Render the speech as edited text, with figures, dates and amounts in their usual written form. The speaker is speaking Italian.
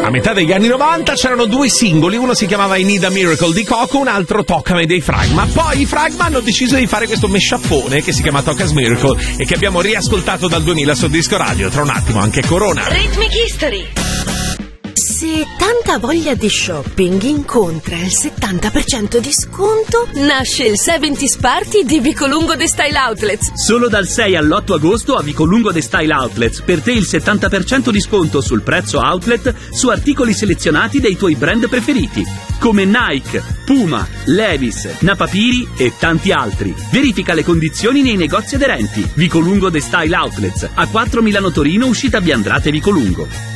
a metà degli anni 90 c'erano due singoli, uno si chiamava I Need a Miracle di Coco, un altro Toccami dei Fragma. Poi i Fragma hanno deciso di fare questo mesciappone che si chiama Tocca's Miracle e che abbiamo riascoltato dal 2000 su Disco Radio. Tra un attimo anche Corona. Rhythmic History. Se tanta voglia di shopping incontra il 70% di sconto, nasce il 70s Party di Vicolungo The Style Outlets. Solo dal 6 all'8 agosto a Vicolungo The Style Outlets, per te il 70% di sconto sul prezzo outlet su articoli selezionati dei tuoi brand preferiti, come Nike, Puma, Levi's, Napapiri e tanti altri. Verifica le condizioni nei negozi aderenti. Vicolungo The Style Outlets, a 4 Milano Torino, uscita via Andrate Vicolungo.